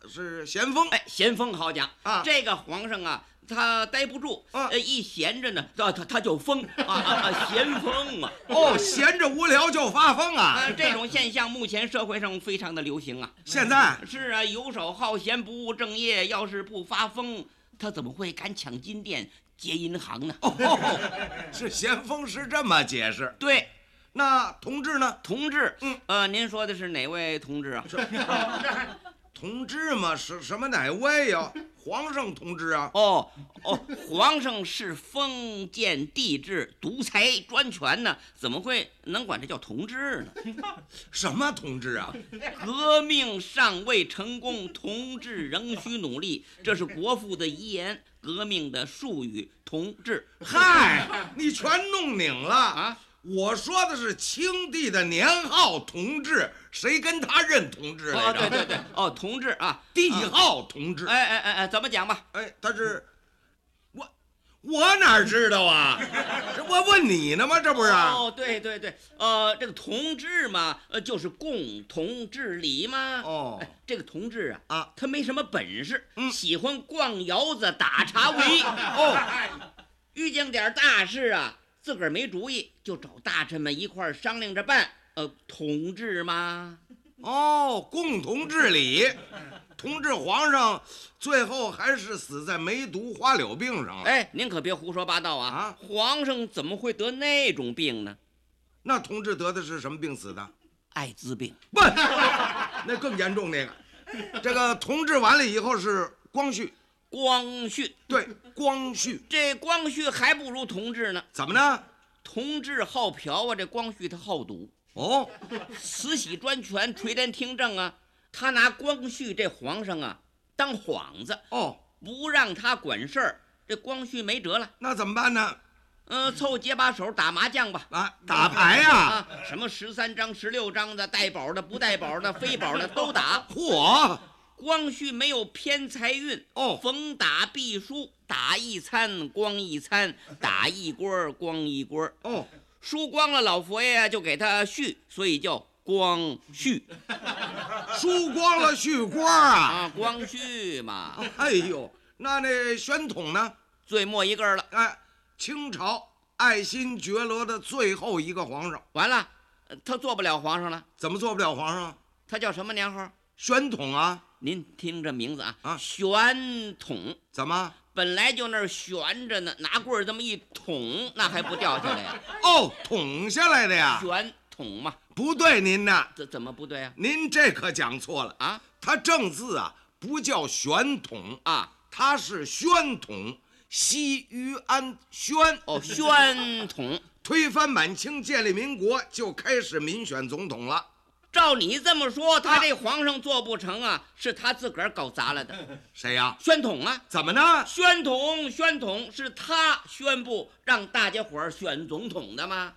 是咸丰。 哎，咸丰好讲啊， 这个皇上啊，他待不住，一闲着呢，他就疯咸丰啊。 哦，闲着无聊就发疯啊！ 这种现象目前社会上非常的流行啊。 现在是啊，游手好闲，不务正业，要是不发疯，他怎么会敢抢金店、劫银行呢？ 是咸丰是这么解释。 对。 那同志呢？ 同志，您说的是哪位同志啊？ 同志嘛，是什么哪位呀？皇上同志啊！ 皇上是封建帝制、独裁专权呢，怎么会能管这叫同志呢？ 什么同志啊？ 革命尚未成功，同志仍需努力，这是国父的遗言，革命的术语，同志。 嗨，你全弄拧了啊！ 我说的是清帝的年号同治，谁跟他认同志来着？ 对，同治啊， 帝号同治。 哎，怎么讲吧？ 他是我哪知道啊？这我问你呢吗？这不是？ 对，这个同治嘛，就是共同治理嘛。这个同治啊，他没什么本事，喜欢逛窑子、打茶围。遇见点大事啊，自个儿没主意，就找大臣们一块儿商量着办。同治嘛。 共同治理。同治皇上最后还是死在梅毒花柳病上了。 哎，您可别胡说八道啊！皇上怎么会得那种病呢？ 那同治得的是什么病死的？ 艾滋病。 不，那更严重那个。这个同治完了以后是光绪。 光绪， 对，光绪。 这光绪还不如同治呢。 怎么呢？ 同治好嫖啊，这光绪他好赌。慈禧专权，垂帘听政啊。他拿光绪这皇上啊当幌子，不让他管事儿，这光绪没辙了。 那怎么办呢？ 凑结把手打麻将吧。 打牌呀？ 什么13张、16张的，带宝的、不带宝的、非宝的都打。 嚯！ 光绪没有偏财运，逢打必输，打一餐光一餐，打一锅光一锅。输光了，老佛爷就给他续，所以叫光绪。 输光了续锅啊！ 光绪嘛。 哎呦，那宣统呢？ 最末一个了。 清朝爱新觉罗的最后一个皇上。 完了，他做不了皇上了。 怎么做不了皇上？ 他叫什么年号？ 宣统啊。 您听这名字啊，宣统。 怎么？ 本来就那儿悬着呢，拿棍儿这么一捅，那还不掉下来呀？ 捅下来的呀。 宣统嘛。 不对，您呢？ 这怎么不对啊？ 您这可讲错了啊！他正字啊不叫宣统啊，他是宣统，西于安宣。 宣统推翻满清，建立民国，就开始民选总统了。 照你这么说，他这皇上做不成啊，是他自个儿搞砸了的。 谁呀？ 宣统啊。 怎么呢？ 宣统是他宣布让大家伙儿选总统的吗？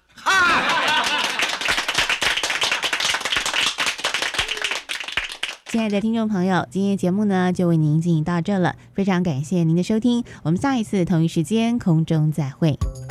亲爱的听众朋友，今天节目呢就为您进行到这了，非常感谢您的收听，我们下一次同一时间空中再会。